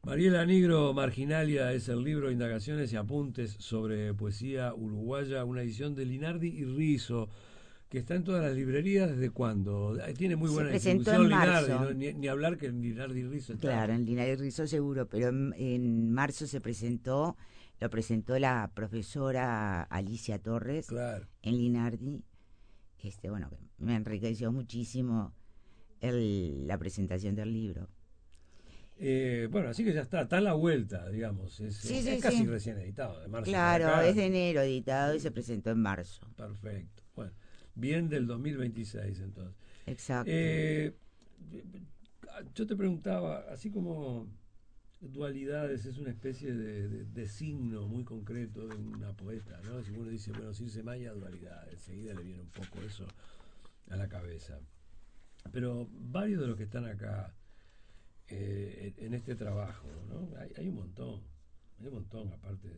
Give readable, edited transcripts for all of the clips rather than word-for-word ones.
Mariela Nigro, Marginalia es el libro Indagaciones y Apuntes sobre Poesía Uruguaya, una edición de Linardi y Rizzo, que está en todas las librerías. ¿Desde cuándo? Tiene muy Se buena presentó en distribución Linardi, marzo, ¿no? Ni hablar que en Linardi y Rizzo está. claro, en Linares Rizzo seguro, pero en marzo lo presentó la profesora Alicia Torres Claro. en Linardi. Bueno, me enriqueció muchísimo la presentación del libro. Bueno, así que ya está en la vuelta, digamos. Sí, Es sí, casi sí. recién editado, de marzo para Claro, es acá. de enero editado y se presentó en marzo. Perfecto. Bueno, bien del 2026 entonces. Exacto. Eh, yo te preguntaba, así como dualidades es una especie de signo muy concreto de una poeta, ¿no? Si uno dice, bueno, Circe Maya, dualidad, enseguida le viene un poco eso a la cabeza. Pero varios de los que están acá en este trabajo, ¿no? Hay un montón, aparte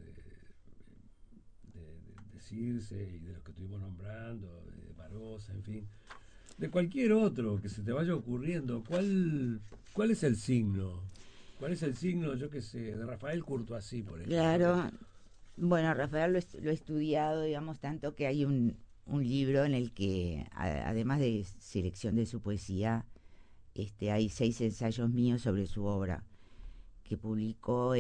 de Circe y de los que estuvimos nombrando, de Barossa, en fin, de cualquier otro que se te vaya ocurriendo. ¿Cuál es el signo? ¿Cuál es el signo, yo qué sé, de Rafael Courtoisí, por ejemplo? Claro. Bueno, Rafael lo he estudiado, digamos, tanto que hay un libro en el que, además de selección de su poesía, hay 6 ensayos míos sobre su obra, que publicó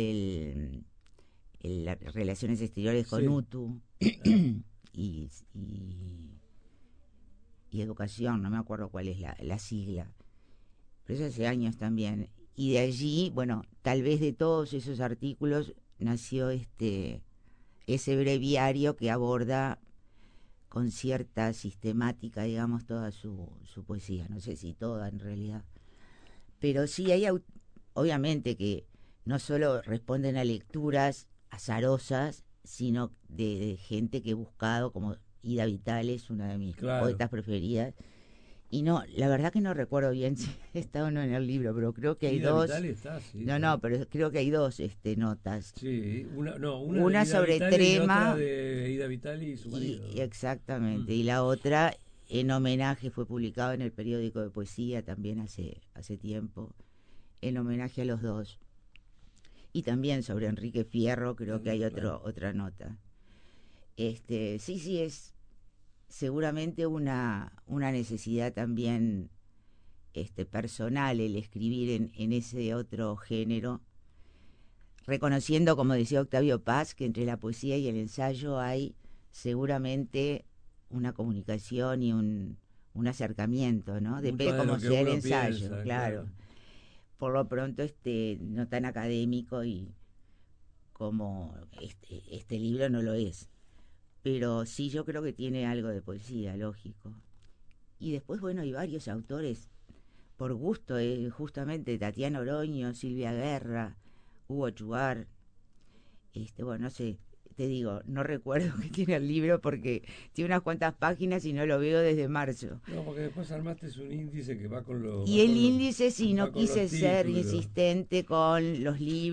las Relaciones Exteriores con Sí. UTU Ah, y, y, y Educación, no me acuerdo cuál es la sigla, pero eso hace años también. Y de allí, bueno, tal vez de todos esos artículos nació ese breviario que aborda con cierta sistemática, digamos, toda su poesía. No sé si toda en realidad. Pero sí hay, obviamente, que no solo responden a lecturas azarosas, sino de gente que he buscado, como Ida Vitales, una de mis claro. poetas preferidas. Y no, la verdad que no recuerdo bien si está o no en el libro, pero creo que hay Ida dos. Vitali está, sí, No, está. no, pero creo que hay dos notas. Sí, una de Una Ida sobre Vitali y otra Trema, de Ida Vitali y su y marido. Mm. exactamente, y la otra en homenaje, fue publicado en el periódico de poesía también hace tiempo, en homenaje a los dos. Y también sobre Enrique Fierro creo que hay Claro. otra nota. Sí, sí, es seguramente una necesidad también personal el escribir en ese otro género, reconociendo, como decía Octavio Paz, que entre la poesía y el ensayo hay seguramente una comunicación y un acercamiento, ¿no? Mucho Depende más de cómo lo que sea el uno ensayo, piensa, claro. claro. Por lo pronto, no tan académico y como este libro no lo es. Pero sí, yo creo que tiene algo de poesía, lógico. Y después, bueno, hay varios autores por gusto, justamente Tatiana Oroño, Silvia Guerra, Hugo Chugar, bueno, no sé, te digo, no recuerdo qué tiene el libro porque tiene unas cuantas páginas y no lo veo desde marzo. No, porque después armaste un índice que Y el índice, si va no con los quise ser títulos. insistente con los libros